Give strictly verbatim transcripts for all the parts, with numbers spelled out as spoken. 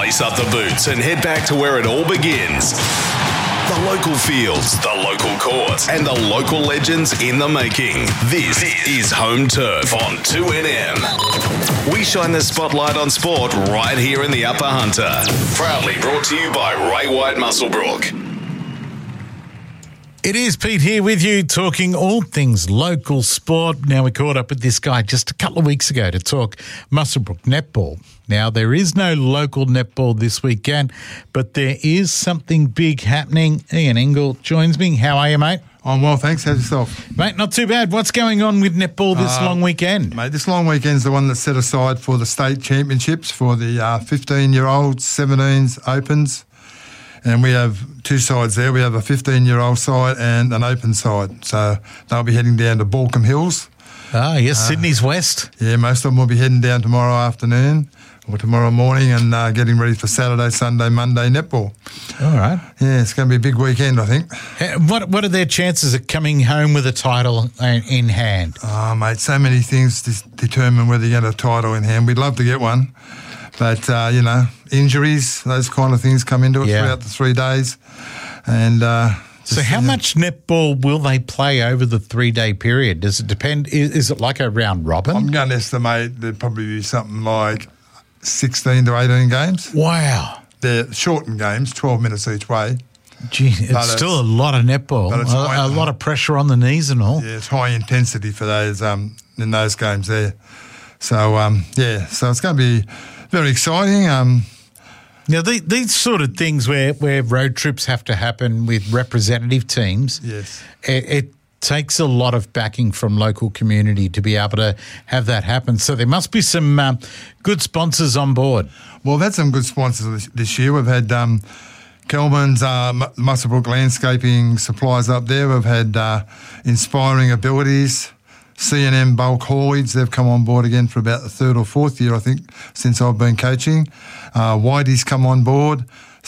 Lace up the boots and head back to where it all begins. The local fields, the local courts, and the local legends in the making. This is Home Turf on two N M. We shine the spotlight on sport right here in the Upper Hunter. Proudly brought to you by Ray White Muswellbrook. It is Pete here with you, talking all things local sport. Now, we caught up with this guy just a couple of weeks ago to talk Muswellbrook netball. Now, there is no local netball this weekend, but there is something big happening. Ian Engel joins me. How are you, mate? I'm well, thanks. How's yourself? Mate, not too bad. What's going on with netball this uh, long weekend? Mate, this long weekend's the one that's set aside for the state championships for the uh, fifteen-year-olds, seventeens, opens. And we have two sides there. We have a fifteen-year-old side and an open side. So they'll be heading down to Balcombe Hills. Ah, yes, uh, Sydney's west. Yeah, most of them will be heading down tomorrow afternoon or tomorrow morning and uh, getting ready for Saturday, Sunday, Monday netball. All right. Yeah, it's going to be a big weekend, I think. Uh, What What are their chances of coming home with a title uh, in hand? Oh, mate, so many things to determine whether you get a title in hand. We'd love to get one. But, uh, you know, injuries, those kind of things come into it Yeah. throughout the three days. And uh, So just, how you know, much netball will they play over the three-day period? Does it depend? Is, is it like a round robin? I'm going to estimate there'd probably be something like sixteen to eighteen games. Wow. They're shortened games, twelve minutes each way. Gee, it's But still it's- a lot of netball, but it's a, high- a lot of pressure on the knees and all. Yeah, it's high intensity for those um, in those games there. So, um, yeah, so it's going to be very exciting. Um, Now, the, these sort of things where, where road trips have to happen with representative teams, yes. it, it takes a lot of backing from local community to be able to have that happen. So there must be some um, good sponsors on board. Well, we've had some good sponsors this, this year. We've had um, Kelman's uh, Muswellbrook Landscaping Supplies up there. We've had uh, Inspiring Abilities, C and M Bulk Haulage. They've come on board again for about the third or fourth year, I think, since I've been coaching. Uh, Whitey's come on board.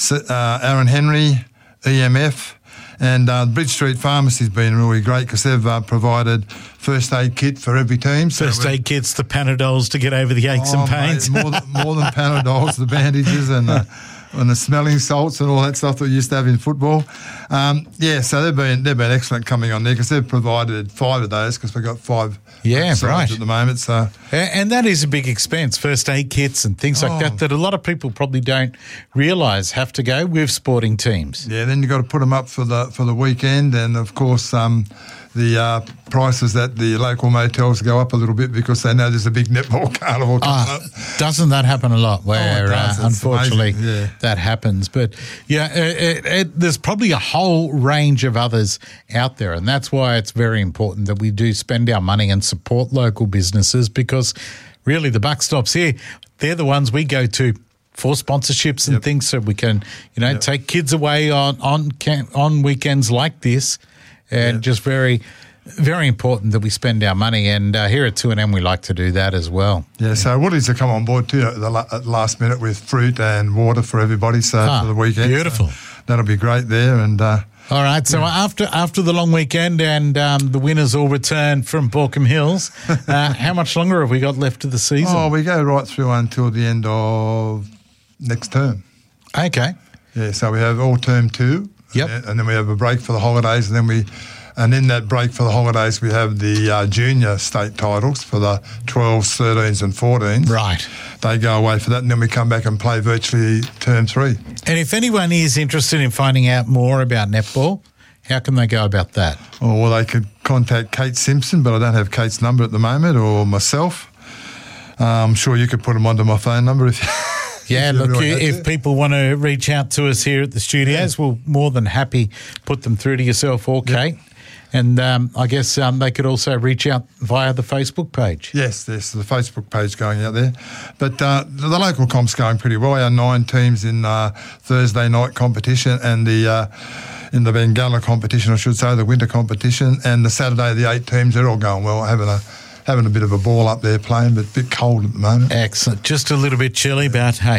Uh, Aaron Henry, E M F. And uh, Bridge Street Pharmacy's been really great because they've uh, provided first aid kit for every team. So First aid kits, the Panadols to get over the aches oh, and pains. Mate, more, than, more than Panadols, the bandages and the, and the smelling salts and all that stuff that we used to have in football. Um, yeah, so they've been they've been excellent coming on there because they've provided five of those because we've got five Yeah, sides right. at the moment. So A- And that is a big expense, first aid kits and things like Oh. that, that a lot of people probably don't realise have to go with sporting teams. yeah, then you've got to put them up for the for the weekend, and of course um, the uh, prices at the local motels go up a little bit because they know there's a big netball carnival coming Ah, up. doesn't that happen a lot where, Oh, it does. uh, It's unfortunately, amazing, yeah. that happens? But, yeah, it, it, it, there's probably a whole range of others out there, and that's why it's very important that we do spend our money and support local businesses because, really, the buck stops here. They're the ones we go to for sponsorships and Yep. things so we can, you know, Yep. take kids away on, on, can, on weekends like this and Yep. just very... Very important that we spend our money, and uh, here at two N M we like to do that as well. Yeah, so Woolies have come on board too at the la- at last minute with fruit and water for everybody. So Ah, for the weekend, beautiful. So that'll be great there. And uh, All right, so after after the long weekend and um, the winners all return from Balcombe Hills, uh, how much longer have we got left of the season? oh, we go right through until the end of next term. Okay. Yeah, so we have all term two. Yep. And, and then we have a break for the holidays, and then we. And in that break for the holidays, we have the uh, junior state titles for the twelves, thirteens and fourteens. Right. They go away for that, and then we come back and play virtually term three. And if anyone is interested in finding out more about netball, how can they go about that? Or well, they could contact Kate Simpson, but I don't have Kate's number at the moment, or myself. Uh, I'm sure you could put them onto my phone number if you... Yeah, if you look, really had if to. people want to reach out to us here at the studios, we're more than happy put them through to yourself or Kate. And um, I guess um, they could also reach out via the Facebook page. Yes, there's the Facebook page going out there. But uh, the, the local comp's going pretty well. Our nine teams in uh, Thursday night competition and the uh, in the Bengala competition, I should say, the winter competition, and the Saturday, the eight teams, they're all going well, having a having a bit of a ball up there playing, but a bit cold at the moment. Excellent. Just a little bit chilly, but hey,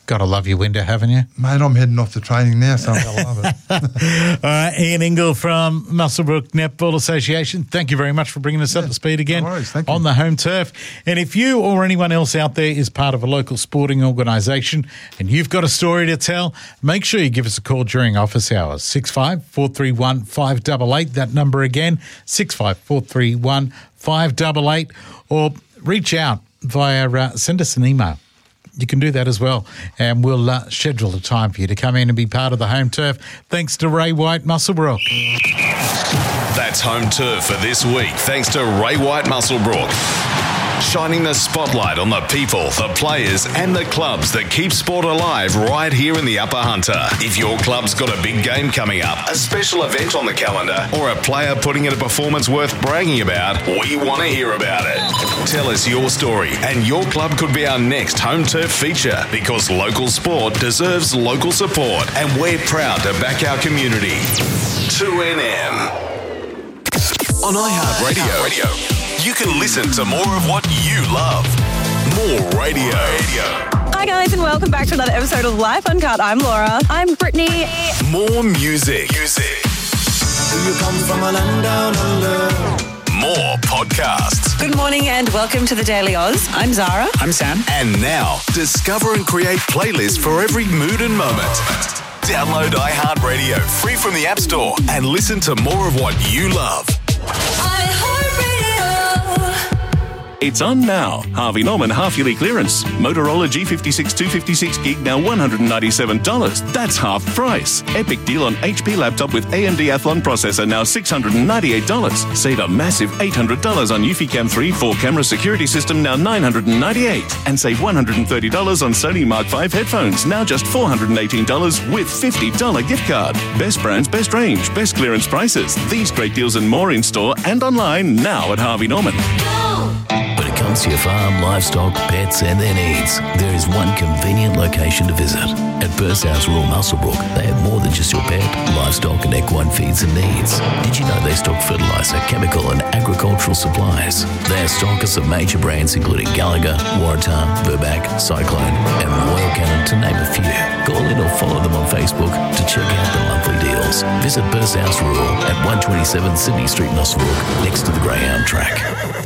Got to love your winter, haven't you? Mate, I'm heading off to training now, so I love it. All right, Ian Ingle from Muswellbrook Netball Association, thank you very much for bringing us yeah, up to speed again no worries, thank you. On the home turf. And if you or anyone else out there is part of a local sporting organisation and you've got a story to tell, make sure you give us a call during office hours. six five four three one five eight eight, that number again, six five four three one five eight eight, or reach out via, uh, send us an email. You can do that as well, and we'll uh, schedule a time for you to come in and be part of the home turf. Thanks to Ray White, Muswellbrook. That's home turf for this week, thanks to Ray White, Muswellbrook. Shining the spotlight on the people, the players and the clubs that keep sport alive right here in the Upper Hunter. If your club's got a big game coming up, a special event on the calendar, or a player putting in a performance worth bragging about, we want to hear about it. Tell us your story and your club could be our next home turf feature, because local sport deserves local support and we're proud to back our community. two N M. On iHeartRadio. Radio. You can listen to more of what you love. More radio. Hi guys, and welcome back to another episode of Life Uncut. I'm Laura. I'm Brittany. More music. Music. You come from a land down under. More podcasts. Good morning and welcome to the Daily Oz. I'm Zara. I'm Sam. And now, discover and create playlists for every mood and moment. Download iHeartRadio free from the App Store and listen to more of what you love. It's on now. Harvey Norman half-yearly clearance. Motorola G fifty-six two fifty-six gig now one hundred ninety-seven dollars. That's half price. Epic deal on H P laptop with A M D Athlon processor now six hundred ninety-eight dollars. Save a massive eight hundred dollars on Eufy-Cam three four-camera security system now nine hundred ninety-eight dollars. And save one hundred thirty dollars on Sony Mark five headphones now just four hundred eighteen dollars with fifty dollars gift card. Best brands, best range, best clearance prices. These great deals and more in store and online now at Harvey Norman. When it comes to your farm, livestock, pets and their needs, there is one convenient location to visit. At Burst House Rural Muswellbrook, they have more than just your pet, livestock and equine feeds and needs. Did you know they stock fertiliser, chemical and agricultural supplies? They are stockers of major brands including Gallagher, Waratah, Burback, Cyclone and Royal Canin, to name a few. Call in or follow them on Facebook to check out the monthly deals. Visit Burst House Rural at one twenty-seven Sydney Street, Muswellbrook, next to the Greyhound track.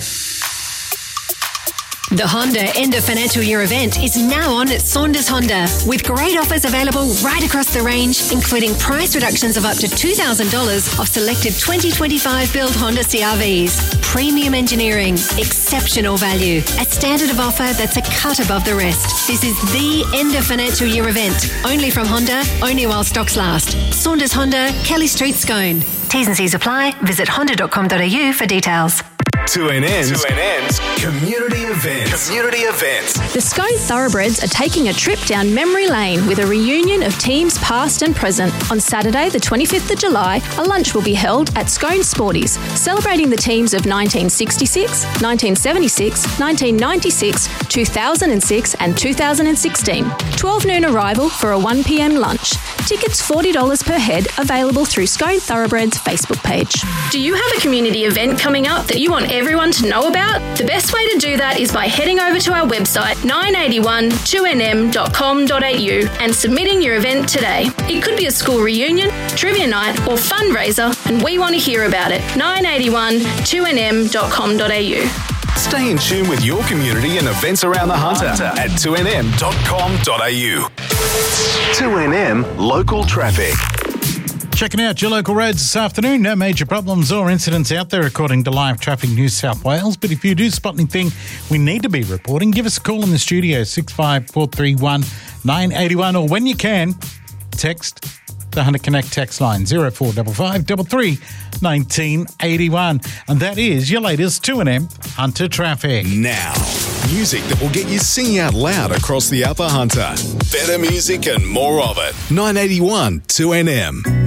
The Honda End of Financial Year event is now on at Saunders Honda, with great offers available right across the range, including price reductions of up to two thousand dollars off selected twenty twenty-five build Honda C R Vs. Premium engineering, exceptional value, a standard of offer that's a cut above the rest. This is the End of Financial Year event, only from Honda, only while stocks last. Saunders Honda, Kelly Street, Scone. T's and C's apply. Visit honda dot com dot a u for details. two N N's, two N N's community events. Community events. The Scone Thoroughbreds are taking a trip down memory lane with a reunion of teams past and present. On Saturday, the twenty-fifth of July, a lunch will be held at Scone Sporties, celebrating the teams of nineteen sixty-six, nineteen seventy-six, nineteen ninety-six, two thousand six and two thousand sixteen. twelve noon arrival for a one p.m. lunch. Tickets forty dollars per head, available through Scone Thoroughbreds Facebook page. Do you have a community event coming up that you want everyone to know about? The best way to do that is by heading over to our website nine eighty-one two n m dot com dot a u and submitting your event today. It could be a school reunion, trivia night or fundraiser, and we want to hear about it. nine eighty-one two n m dot com dot a u. Stay in tune with your community and events around the Hunter at two n m dot com dot a u. two N M Local Traffic. Checking out your local roads this afternoon. No major problems or incidents out there according to Live Traffic New South Wales. But if you do spot anything we need to be reporting, give us a call in the studio, six five four three one nine eight one, or when you can, text the Hunter Connect text line zero four five five three three one nine eight one. And that is your latest two N M Hunter Traffic. Now, music that will get you singing out loud across the Upper Hunter. Better music and more of it. nine eighty-one two N M.